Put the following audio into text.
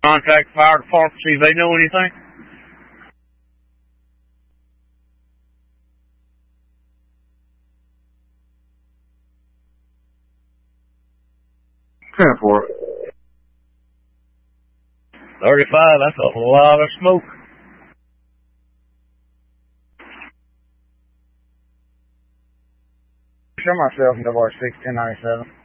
Contact the fire department, see if they know anything. For it. 35, that's a lot of smoke. Show myself in WR6 1097.